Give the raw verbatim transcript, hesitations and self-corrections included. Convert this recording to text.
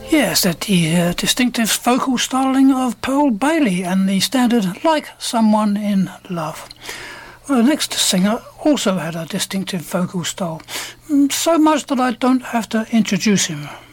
Yes, that the uh, distinctive vocal styling of Pearl Bailey and the standard Like Someone in Love. Well, the next singer also had a distinctive vocal style, so much that I don't have to introduce him.